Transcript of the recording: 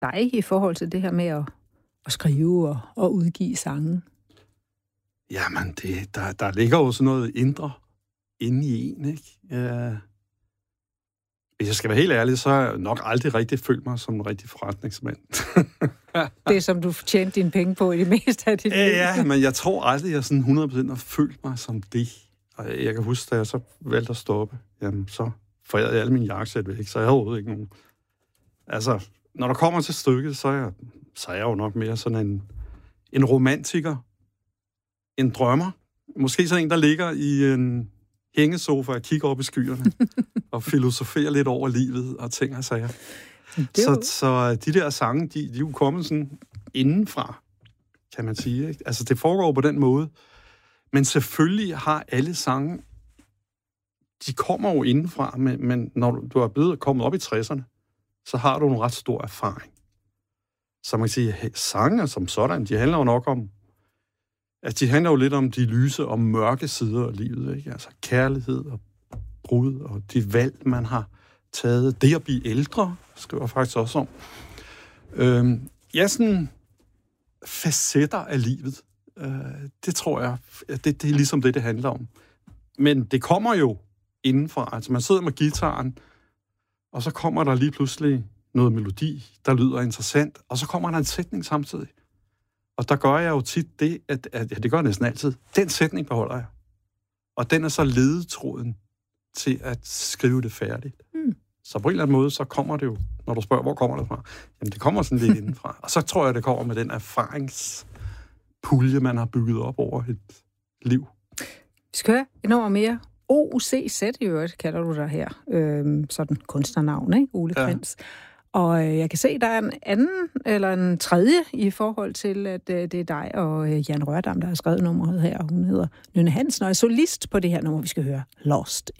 dig i forhold til det her med at skrive og udgive sange? Jamen, der ligger jo sådan noget indre inde i en, ikke? Hvis jeg skal være helt ærlig, så har jeg nok aldrig rigtig følt mig som en rigtig forretningsmand. Det, som du tjente dine penge på i det meste af dit liv. Ja, men jeg tror aldrig, jeg sådan 100% har følt mig som det. Og jeg kan huske, da jeg så valgte at stoppe, jamen så forærede jeg alle mine jakkesæt væk, så jeg havde overhovedet ikke nogen. Altså, når der kommer til stykket, så er jeg jo nok mere sådan en romantiker, en drømmer. Måske sådan en, der ligger i en hængesofa og kigger op i skyerne og filosoferer lidt over livet og ting og sager. Så de der sange, de er jo kommet sådan indenfra, kan man sige. Ikke? Altså, det foregår på den måde. Men selvfølgelig har alle sange, de kommer jo indenfra, men når du er blevet kommet op i 60'erne, så har du en ret stor erfaring. Så man kan sige, at sange som sådan, de handler jo nok om, at de handler jo lidt om de lyse og mørke sider af livet, ikke? Altså kærlighed og brud og de valg, man har taget. Det at blive ældre, skriver jeg faktisk også om. Sådan facetter af livet. Det tror jeg, det er ligesom det handler om. Men det kommer jo indenfra. Altså man sidder med guitaren, og så kommer der lige pludselig noget melodi, der lyder interessant, og så kommer der en sætning samtidig. Og der gør jeg jo tit det, det gør jeg næsten altid. Den sætning beholder jeg. Og den er så ledetråden til at skrive det færdigt. Så på en eller anden måde, så kommer det jo, når du spørger, hvor kommer det fra? Jamen, det kommer sådan lidt indenfra. Og så tror jeg, det kommer med den erfaringspulje, man har bygget op over et liv. Vi skal høre enormt mere. OUCZ i øvrigt, kalder du dig her. Sådan kunstnernavn, ikke? Ole Krins. Ja. Og jeg kan se, der er en anden, eller en tredje, i forhold til, at det er dig og Jan Rørdam, der har skrevet nummeret her. Hun hedder Nynne Hansen, og er solist på det her nummer, vi skal høre, Lost